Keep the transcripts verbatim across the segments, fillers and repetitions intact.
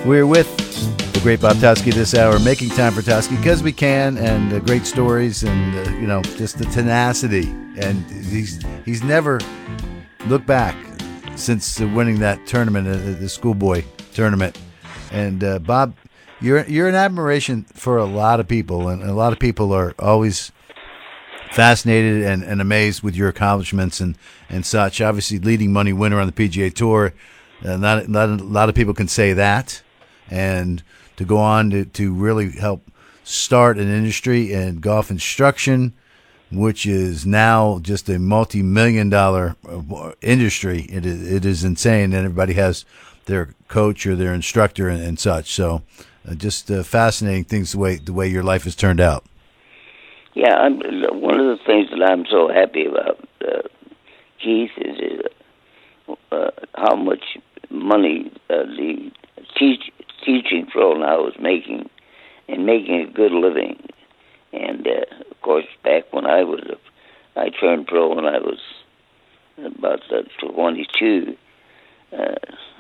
We're with the great Bob Toski this hour, making time for Toski because we can, and uh, great stories, and uh, you know, just the tenacity. And he's he's never looked back since uh, winning that tournament, uh, the schoolboy tournament. And uh, Bob, you're you're an admiration for a lot of people, and a lot of people are always fascinated and, and amazed with your accomplishments and, and such. Obviously, leading money winner on the P G A Tour. Uh, not, not a lot of people can say that. And to go on to, to really help start an industry in golf instruction, which is now just a multi-million dollar industry. It is, it is insane. And everybody has their coach or their instructor and, and such. So uh, just uh, fascinating things the way, the way your life has turned out. Yeah, I'm, one of the things that I'm so happy about, uh, Keith, is uh, how much money uh, the teach, teaching pro now is making, and making a good living. And uh, of course, back when I was, a, I turned pro when I was about uh, twenty-two, uh,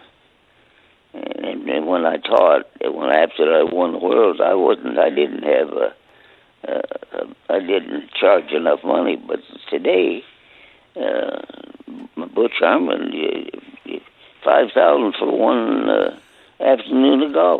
and, and when I taught, when after I won the world, I wasn't, I didn't have a, uh, I didn't charge enough money. But today, uh, Butch Harmon, five thousand for one uh, afternoon of golf.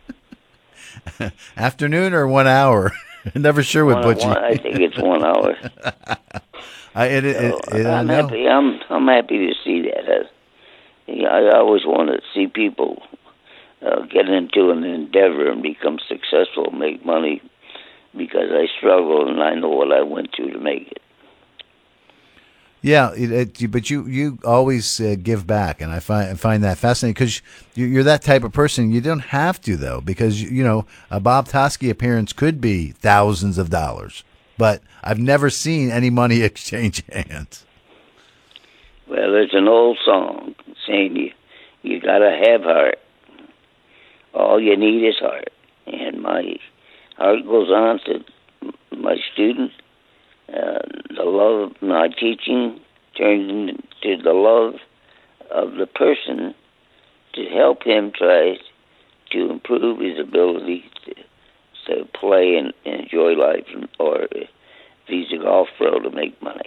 Afternoon or one hour? Never sure with one, Butchie. One, I think it's one hour. I, it, it, so it, I'm I happy. I'm I'm happy to see that. I, I always want to see people uh, get into an endeavor and become successful, make money, because I struggled and I know what I went through to make it. Yeah, it, it, but you, you always uh, give back, and I find I find that fascinating because you're that type of person. You don't have to, though, because, you know, a Bob Toski appearance could be thousands of dollars, but I've never seen any money exchange hands. Well, there's an old song saying you, you got to have heart. All you need is heart. And my heart goes on to my students. Uh, the love of my teaching turns into the love of the person to help him try to improve his ability to, to play and enjoy life, or if he's a golf pro, to make money.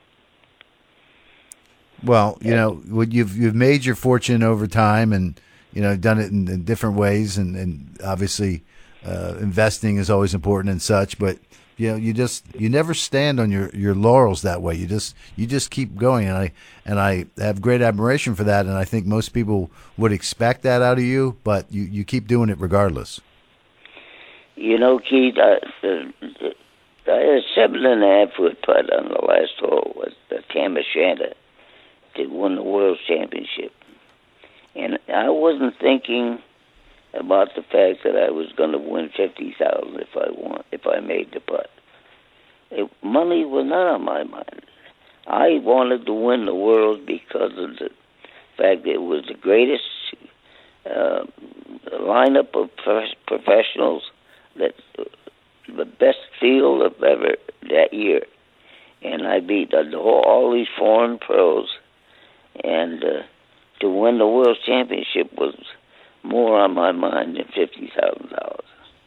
Well, you know, you've you've made your fortune over time, and you know, done it in, in different ways, and, and obviously uh, investing is always important and such, but you know, you just you never stand on your, your laurels that way. You just you just keep going, and I and I have great admiration for that. And I think most people would expect that out of you, but you, you keep doing it regardless. You know, Keith, I, uh, I had a seven and a half foot putt on the last hole with the Tam O'Shanter to win the World Championship, and I wasn't thinking about the fact that I was going to win fifty thousand if I won, if I made the putt. It, money was not on my mind. I wanted to win the world because of the fact that it was the greatest uh, lineup of pro- professionals, that uh, the best field of ever that year, and I beat the whole, all these foreign pros, and uh, to win the World Championship was more on my mind than fifty thousand dollars.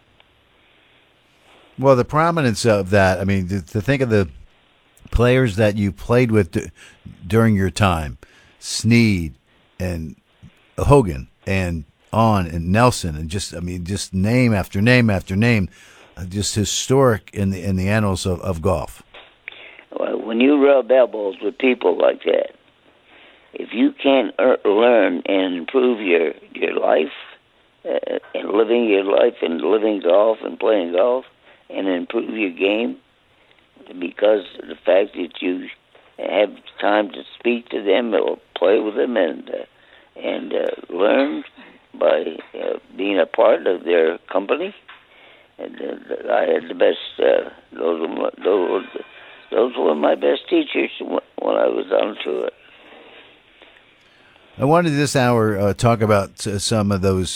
Well, the prominence of that, I mean, to, to think of the players that you played with d- during your time, Snead and Hogan and On and Nelson, and just, I mean, just name after name after name, uh, just historic in the in the annals of, of golf. Well, when you rub elbows with people like that, if you can't er- learn and improve your your life, uh, and living your life and living golf and playing golf, and improve your game, because of the fact that you have time to speak to them or play with them and uh, and uh, learn by uh, being a part of their company, and uh, I had the best. Uh, those were my, those were, those were my best teachers when I was on tour. I wanted this hour uh, talk about uh, some of those